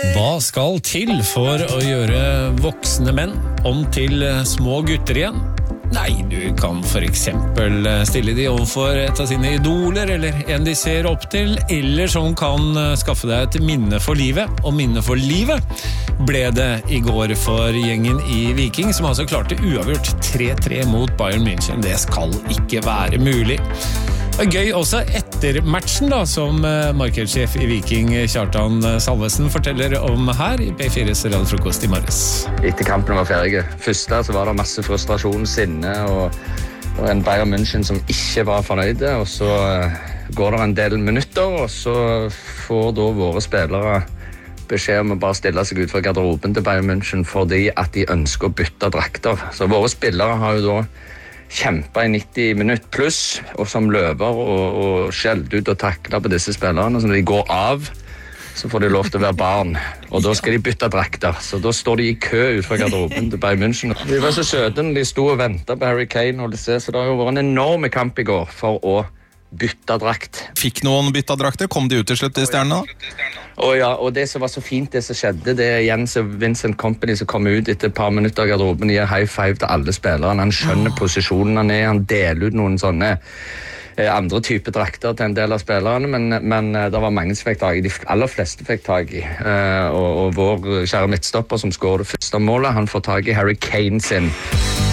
Hva skal til for å gjøre voksne menn om til små gutter igjen? Nei, du kan for eksempel stille de overfor et av sine idoler, eller en de ser opp til, eller som kan skaffe deg et minne for livet. Og minne for livet ble det i går for gjengen i Viking, som altså klarte uavgjort 3-3 mot Bayern München. Det skal ikke være mulig. Det gøy også etter matchen da, som markedssjef i Viking Kjartan Salvesen forteller om her i P4s radiofrokost i morges. Etter kampen var ferdig. Først der så var det masse frustrasjon, sinne og en Bayern München som ikke var fornøyde. Og så går det en del minutter, og så får da våre spillere beskjed om å bare stille seg ut fra garderoben til Bayern München fordi at de ønsker å bytte drakter. Så våre spillere har jo da kjempa i 90 minutter pluss, og som løper og skjelt ut og takler på disse spillerne. Så når de går av, så får de lov til å være barn. Og da skal de bytte drakter. Så da står de i kø ut fra garderoben til Bayern München. De var så søte når de sto og ventet på Harry Kane, og så det har jo vært en enorm kamp i går for å bytte drakt. Fikk noen bytta drakter? Kom de ut til slutt i stjernen da? Ja, og det som var så fint, det som skjedde, det Jens og Vincent Kompany som kom ut etter et par minutter av garderoben, gir high five til alle spillerne. Han skjønner posisjonen han han deler ut noen sånne andre typer drakter til en del av spillerne, men det var mange som fikk tag i, de aller fleste fikk tag i. Og vår kjære midtstopper som skåret det første målet, han får tag i Harry Kane sin